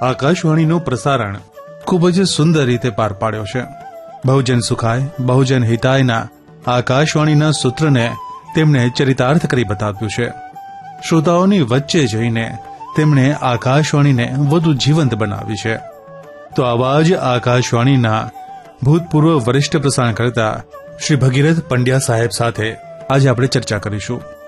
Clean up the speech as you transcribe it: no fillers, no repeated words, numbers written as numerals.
આકાશવાણીનું પ્રસારણ ખૂબ જ સુંદર રીતે પાર પાડ્યો છે. બહુજન સુખાય બહુજન હિતાયના આકાશવાણીના સૂત્રને તેમણે ચરિતાર્થ કરી બતાવ્યું છે. શ્રોતાઓની વચ્ચે જઈને તેમણે આકાશવાણીને વધુ જીવંત બનાવી છે. તો આવા જ આકાશવાણીના ભૂતપૂર્વ વરિષ્ઠ પ્રસારણકર્તા શ્રી ભગીરથ પંડ્યા સાહેબ સાથે આજે આપણે ચર્ચા કરીશું.